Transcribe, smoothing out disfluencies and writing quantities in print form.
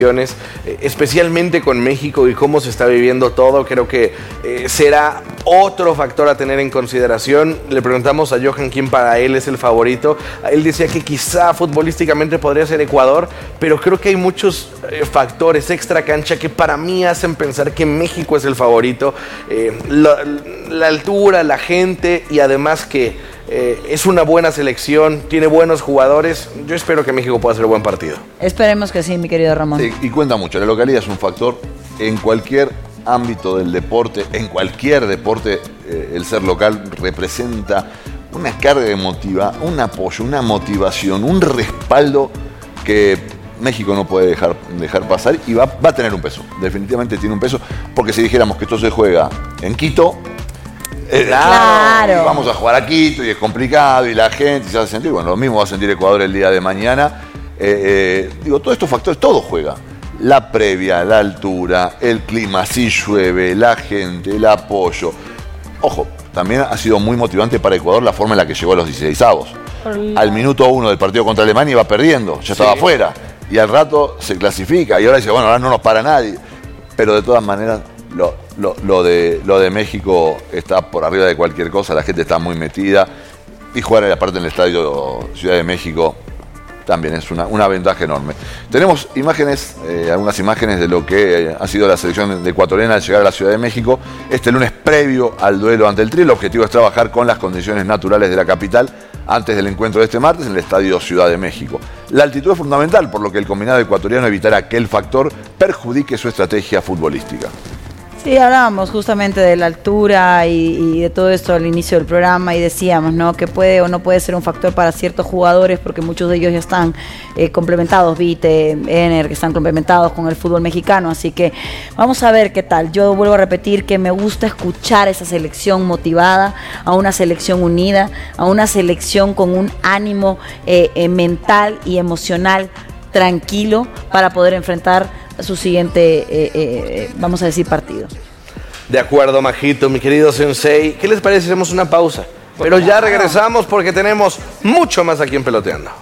especialmente con México y cómo se está viviendo todo. Creo que será otro factor a tener en consideración. Le preguntamos a Johan quién para él es el favorito. Él decía que quizá futbolísticamente podría ser Ecuador, pero creo que hay muchos factores extra cancha que para mí hacen pensar que México es el favorito. La altura, la gente y además que es una buena selección, tiene buenos jugadores. Yo espero que México pueda hacer un buen partido. Esperemos que sí, mi querido Ramón. Sí, y cuenta mucho, la localidad es un factor en cualquier ámbito del deporte, en cualquier deporte. El ser local representa una carga emotiva, un apoyo, una motivación, un respaldo que México no puede dejar pasar y va a tener un peso, definitivamente tiene un peso, porque si dijéramos que esto se juega en Quito, claro, vamos a jugar a Quito y es complicado y la gente se hace sentir, bueno, lo mismo va a sentir Ecuador el día de mañana. Todos estos factores, todo juega. La previa, la altura, el clima, si llueve, la gente, el apoyo. Ojo, también ha sido muy motivante para Ecuador la forma en la que llegó a los 16avos. Al minuto 1 del partido contra Alemania iba perdiendo, ya estaba afuera. Y al rato se clasifica y ahora dice, bueno, ahora no nos para nadie. Pero de todas maneras, lo de México está por arriba de cualquier cosa, la gente está muy metida. Y jugar aparte en el Estadio Ciudad de México también es una ventaja enorme. Tenemos imágenes, algunas imágenes de lo que ha sido la selección ecuatoriana al llegar a la Ciudad de México este lunes previo al duelo ante el Tri. El objetivo es trabajar con las condiciones naturales de la capital antes del encuentro de este martes en el Estadio Ciudad de México. La altitud es fundamental, por lo que el combinado ecuatoriano evitará que el factor perjudique su estrategia futbolística. Sí, hablábamos justamente de la altura y de todo esto al inicio del programa y decíamos, ¿no?, que puede o no puede ser un factor para ciertos jugadores porque muchos de ellos ya están complementados, Vite, Ener, que están complementados con el fútbol mexicano, así que vamos a ver qué tal. Yo vuelvo a repetir que me gusta escuchar esa selección motivada, a una selección unida, a una selección con un ánimo mental y emocional tranquilo para poder enfrentar su siguiente, vamos a decir, partido. De acuerdo, Majito, mi querido Sensei. ¿Qué les parece si hacemos una pausa? Pero ya regresamos porque tenemos mucho más aquí en Peloteando.